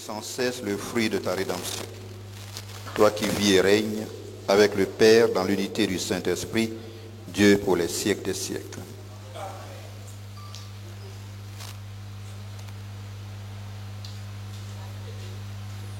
sans cesse le fruit de ta rédemption. Toi qui vis et règnes avec le Père dans l'unité du Saint-Esprit, Dieu pour les siècles des siècles.